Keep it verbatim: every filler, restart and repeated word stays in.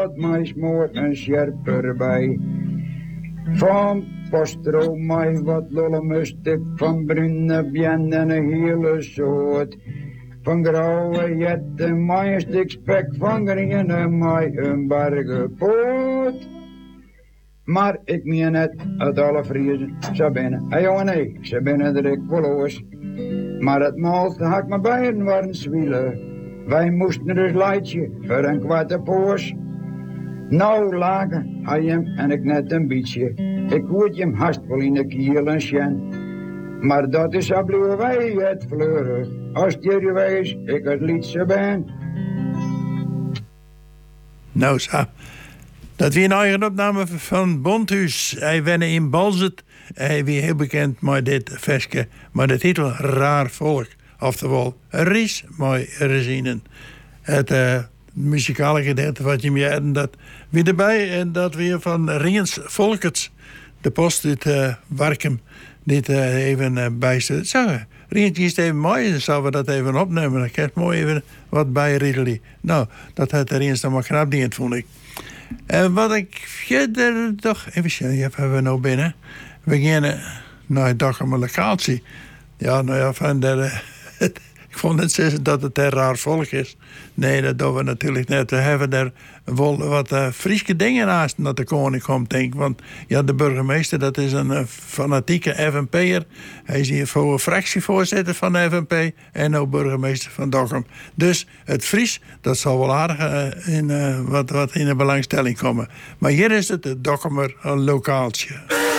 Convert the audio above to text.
Wat mij smoort een scherper bij. Van postro mij wat lollemustek. Van brune bien en een hele soort. Van grauwe jetten mij een stuk spek. Van groene mij een bergenpoot. Maar ik meen net uit alle vriezen. Ze binnen. Hé jongen nee, ze binnen er ik verloos. Maar het maalste had mijn bijen waren zwielen. Wij moesten dus leidje voor een kwarte poos. Nou lagen hij hem en ik net een beetje. Ik hoorde hem haast wel in de kiel en sjen. Maar dat is al blijven wij het fleurig. Als die wees ik het liedje ben. Nou zo. Dat weer een eigen opname van Bondhuis. Hij wennen in Balzet. Hij weer heel bekend met dit versje. Maar de titel Raar Volk. Oftewel Ries mooi Resinen. Het uh, muzikale gedeelte wat je me hebt, dat weer erbij. En dat weer van Riens Volkerts. De post uit uh, Warkum. Dit uh, even uh, bijstellen. Zo, Riens is even mooi. Dan zullen we dat even opnemen. Dan krijg je mooi even wat bij Ridderly. Nou, dat had de Riens dan maar knap dient, vond ik. En uh, wat ik verder toch... Even zien, wat hebben we nou binnen? We gaan naar de locatie. Ja, nou ja, van de... Ik vond het zeggen dat het een raar volk is. Nee, dat doen we natuurlijk net. We hebben er wel wat uh, Friese dingen naast dat de koning komt, denk ik. Want ja, de burgemeester, dat is een uh, fanatieke F N P'er. Hij is hier voor fractievoorzitter van de F N P en ook burgemeester van Dokkum. Dus het Fries, dat zal wel aardig uh, in, uh, wat, wat in de belangstelling komen. Maar hier is het, het Dokkumer uh, lokaaltje.